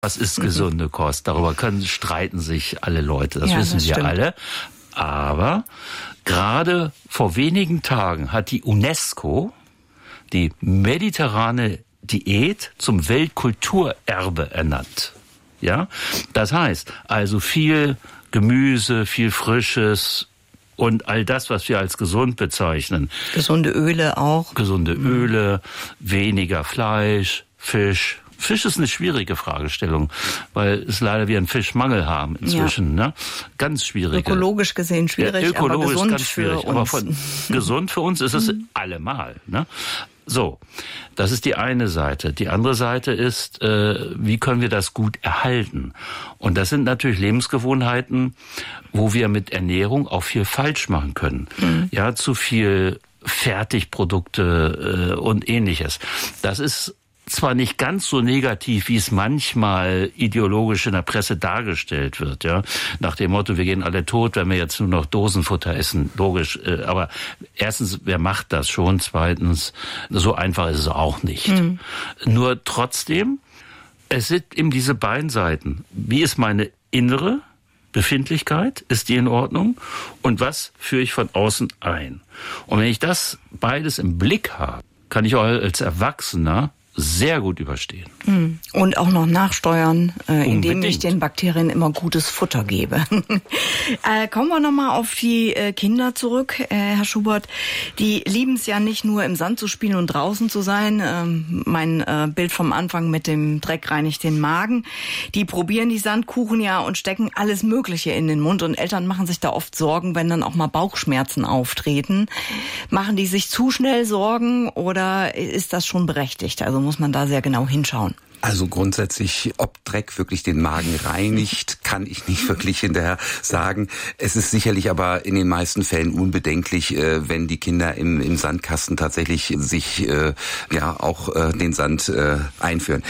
Was ist gesunde Kost? Darüber streiten sich alle Leute, das wissen wir stimmt. alle. Aber gerade vor wenigen Tagen hat die UNESCO die mediterrane Diät zum Weltkulturerbe ernannt. Ja, das heißt also viel Gemüse, viel Frisches und all das, was wir als gesund bezeichnen. Gesunde Öle auch. Gesunde Öle, weniger Fleisch, Fisch. Fisch ist eine schwierige Fragestellung, weil es leider wir einen Fischmangel haben inzwischen. Ne? Ganz schwierig. Ökologisch gesehen schwierig, ökologisch aber gesund ganz schwierig. für uns. Aber gesund für uns ist es allemal. Ne? So, das ist die eine Seite. Die andere Seite ist, wie können wir das gut erhalten? Und das sind natürlich Lebensgewohnheiten, wo wir mit Ernährung auch viel falsch machen können. Ja, zu viel Fertigprodukte und Ähnliches. Das ist zwar nicht ganz so negativ, wie es manchmal ideologisch in der Presse dargestellt wird, ja, nach dem Motto, wir gehen alle tot, wenn wir jetzt nur noch Dosenfutter essen, logisch, aber erstens, wer macht das schon? Zweitens, so einfach ist es auch nicht. Nur trotzdem, es sind eben diese beiden Seiten. Wie ist meine innere Befindlichkeit? Ist die in Ordnung? Und was führe ich von außen ein? Und wenn ich das beides im Blick habe, kann ich auch als Erwachsener sehr gut überstehen. Und auch noch nachsteuern, indem Unbedingt. ich den Bakterien immer gutes Futter gebe. Kommen wir nochmal auf die Kinder zurück, Herr Schubert. Die lieben es ja nicht nur im Sand zu spielen und draußen zu sein. Mein Bild vom Anfang mit dem Dreck reinigt den Magen. Die probieren die Sandkuchen ja und stecken alles Mögliche in den Mund. Und Eltern machen sich da oft Sorgen, wenn dann auch mal Bauchschmerzen auftreten. Machen die sich zu schnell Sorgen oder ist das schon berechtigt? Also muss man da sehr genau hinschauen. Also grundsätzlich, ob Dreck wirklich den Magen reinigt, kann ich nicht wirklich hinterher sagen. Es ist sicherlich aber in den meisten Fällen unbedenklich, wenn die Kinder im Sandkasten tatsächlich sich auch den Sand einführen.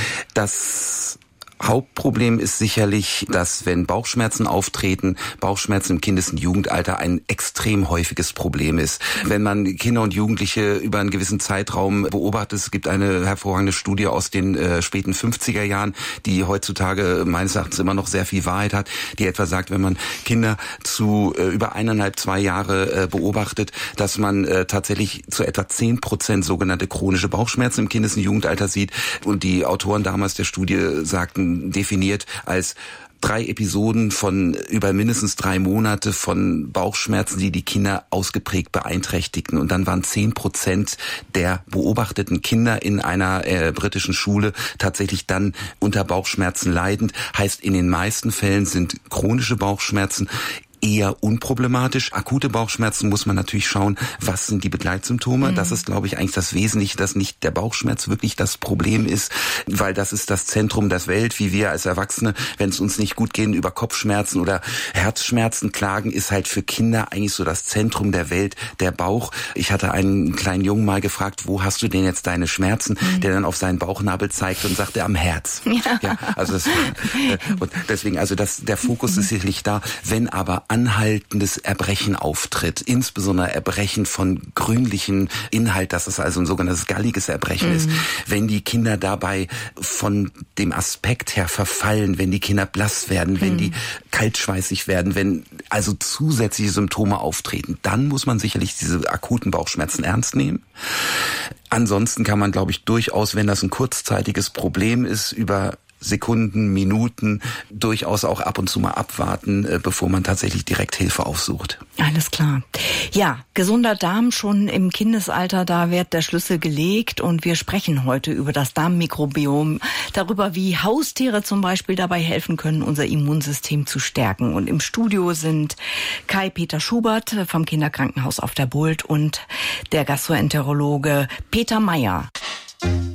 Das Hauptproblem ist sicherlich, dass wenn Bauchschmerzen auftreten, Bauchschmerzen im Kindes- und Jugendalter ein extrem häufiges Problem ist. Wenn man Kinder und Jugendliche über einen gewissen Zeitraum beobachtet, es gibt eine hervorragende Studie aus den späten 50er Jahren, die heutzutage meines Erachtens immer noch sehr viel Wahrheit hat, die etwa sagt, wenn man Kinder zu über 1,5, 2 Jahre beobachtet, dass man tatsächlich zu etwa 10% sogenannte chronische Bauchschmerzen im Kindes- und Jugendalter sieht. Und die Autoren damals der Studie sagten, definiert als 3 Episoden von über mindestens 3 Monate von Bauchschmerzen, die die Kinder ausgeprägt beeinträchtigten. Und dann waren 10% der beobachteten Kinder in einer britischen Schule tatsächlich dann unter Bauchschmerzen leidend. Heißt, in den meisten Fällen sind chronische Bauchschmerzen eher unproblematisch. Akute Bauchschmerzen muss man natürlich schauen, was sind die Begleitsymptome. Das ist, glaube ich, eigentlich das Wesentliche, dass nicht der Bauchschmerz wirklich das Problem ist, weil das ist das Zentrum der Welt, wie wir als Erwachsene, wenn es uns nicht gut geht, über Kopfschmerzen oder Herzschmerzen klagen, ist halt für Kinder eigentlich so das Zentrum der Welt, der Bauch. Ich hatte einen kleinen Jungen mal gefragt, wo hast du denn jetzt deine Schmerzen? Der dann auf seinen Bauchnabel zeigte und sagte, am Herz. Ja, also das, und deswegen, also der Fokus ist sicherlich da, wenn aber anhaltendes Erbrechen auftritt, insbesondere Erbrechen von grünlichem Inhalt, dass es also ein sogenanntes galliges Erbrechen ist, wenn die Kinder dabei von dem Aspekt her verfallen, wenn die Kinder blass werden, wenn die kaltschweißig werden, wenn also zusätzliche Symptome auftreten, dann muss man sicherlich diese akuten Bauchschmerzen ernst nehmen. Ansonsten kann man, glaube ich, durchaus, wenn das ein kurzzeitiges Problem ist, über Sekunden, Minuten durchaus auch ab und zu mal abwarten, bevor man tatsächlich direkt Hilfe aufsucht. Alles klar. Ja, gesunder Darm schon im Kindesalter, da wird der Schlüssel gelegt und wir sprechen heute über das Darmmikrobiom, darüber, wie Haustiere zum Beispiel dabei helfen können, unser Immunsystem zu stärken. Und im Studio sind Kai-Peter Schubert vom Kinderkrankenhaus auf der Bult und der Gastroenterologe Peter Meyer.